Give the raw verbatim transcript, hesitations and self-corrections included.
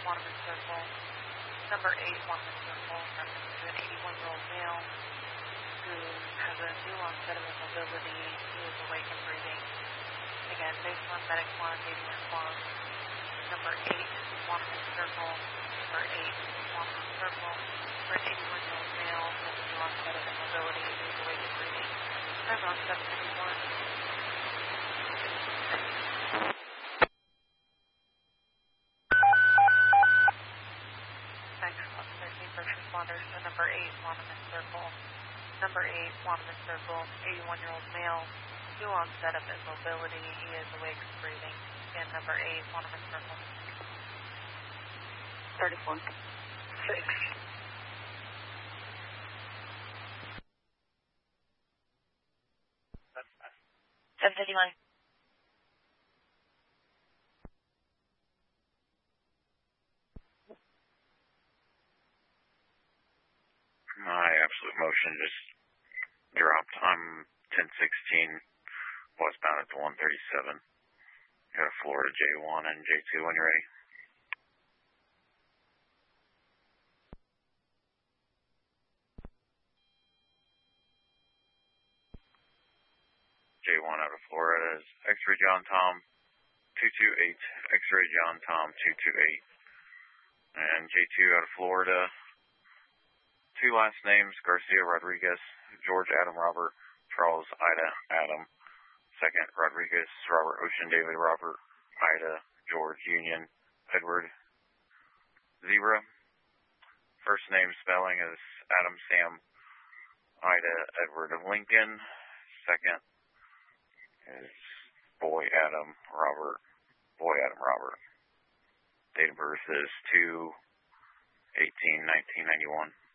Wannaman Circle. Number eight, Wannaman Circle, reference to an eighty-one-year-old male who has a new onset of immobility. He is awake and breathing. Again, based on medic quantitative response. Number eight, Wannaman Circle. Number eight, Wannaman Circle. For an eighty-one-year-old male with a new onset of immobility, he is awake and breathing. I'm on seven fifty-one. Next, thirteen first responders to number eight, Wannaman Circle. Number eight, Wannaman Circle, eighty-one-year-old male, new onset of immobility. He is awake and breathing. Again, number eight, Wannaman Circle. thirty-four. six. seven fifty-one. My absolute motion just dropped. I'm ten sixteen, westbound at the one thirty-seven. Go to Florida J one and J two when you're ready. J one out of Florida is X-Ray John Tom two two eight, X-Ray John Tom two two eight. And J two out of Florida, two last names, Garcia Rodriguez, George Adam Robert, Charles Ida Adam. Second, Rodriguez, Robert Ocean David Robert, Ida George Union Edward Zebra. First name spelling is Adam Sam Ida Edward of Lincoln. Second is Boy Adam Robert, Boy Adam Robert. Date of birth is two eighteen nineteen ninety-one.